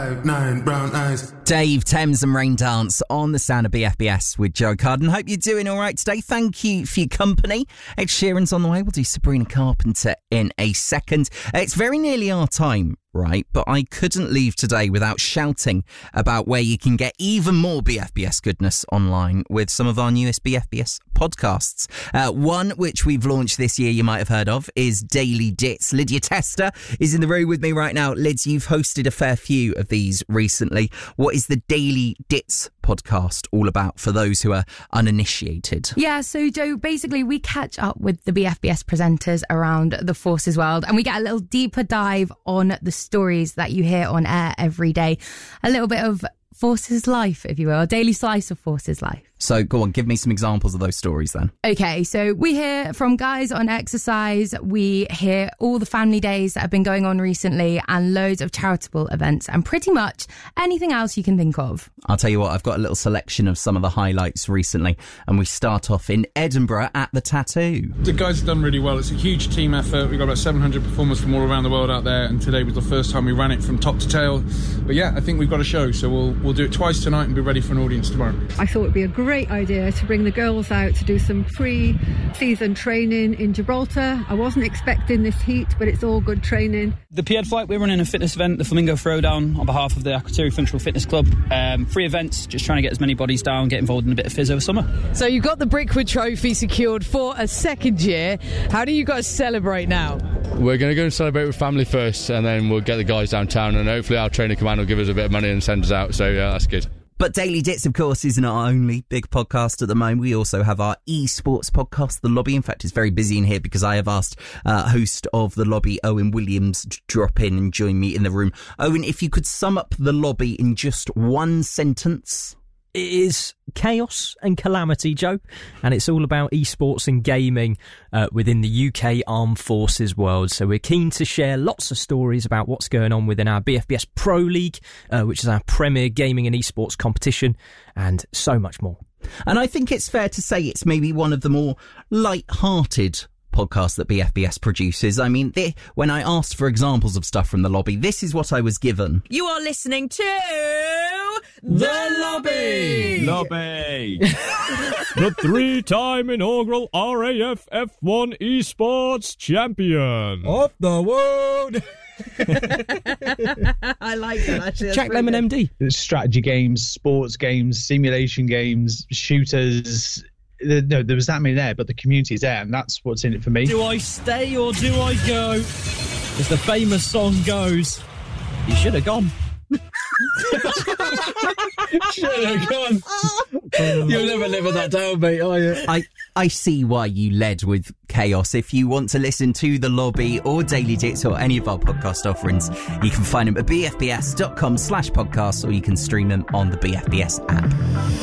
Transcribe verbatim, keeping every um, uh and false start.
Nine brown eyes. Dave, Thames and Rain Dance on the sound of B F B S with Joe Carden. Hope you're doing all right today. Thank you for your company. Ed Sheeran's on the way. We'll do Sabrina Carpenter in a second. It's very nearly our time, right? But I couldn't leave today without shouting about where you can get even more B F B S goodness online with some of our newest B F B S podcasts. Uh, one which we've launched this year you might have heard of is Daily Dits. Lydia Tester is in the room with me right now. Lids, you've hosted a fair few of these recently. What is the Daily Dits podcast all about for those who are uninitiated? Yeah, so Joe, basically we catch up with the B F B S presenters around the Forces world and we get a little deeper dive on the stories that you hear on air every day. A little bit of Forces life, if you will, a daily slice of Forces life. So go on, give me some examples of those stories then. Okay, so we hear from guys on exercise, we hear all the family days that have been going on recently and loads of charitable events and pretty much anything else you can think of. I'll tell you what, I've got a little selection of some of the highlights recently and we start off in Edinburgh at the Tattoo. The guys have done really well. It's a huge team effort. We've got about seven hundred performers from all around the world out there and today was the first time we ran it from top to tail. But yeah, I think we've got a show, so we'll, we'll do it twice tonight and be ready for an audience tomorrow. I thought it would be a great Great idea to bring the girls out to do some pre-season training in Gibraltar. I wasn't expecting this heat, but it's all good training. The P E D flight, we're running a fitness event, the Flamingo Throwdown, on behalf of the Akrotiri Functional Fitness Club. Um, free events, just trying to get as many bodies down, get involved in a bit of phys over summer. So you've got the Brickwood Trophy secured for a second year. How do you guys celebrate now? We're going to go and celebrate with family first, and then we'll get the guys downtown, and hopefully our trainer command will give us a bit of money and send us out, so yeah, that's good. But Daily Dits, of course, isn't our only big podcast at the moment. We also have our esports podcast, The Lobby. In fact, it's very busy in here because I have asked uh, host of The Lobby, Owen Williams, to drop in and join me in the room. Owen, if you could sum up The Lobby in just one sentence. It is chaos and calamity, Joe, and it's all about esports and gaming uh, within the U K Armed Forces world. So we're keen to share lots of stories about what's going on within our B F B S Pro League, uh, which is our premier gaming and esports competition, and so much more. And I think it's fair to say it's maybe one of the more light-hearted podcast that B F B S produces. I mean, they, when I asked for examples of stuff from The Lobby, this is what I was given. You are listening to The Lobby! Lobby! The three-time inaugural R A F F one esports champion of the world! I like that, actually. Jack Lemon M D. Strategy games, sports games, simulation games, shooters. No, there was that many there, but the community is there, and that's what's in it for me. Do I stay or do I go? As the famous song goes, you should have gone. Should have gone. You'll never live on that down, mate, are you? I, I see why you led with chaos. If you want to listen to The Lobby or Daily Dits or any of our podcast offerings, you can find them at bfbs.com slash podcasts or you can stream them on the B F B S app.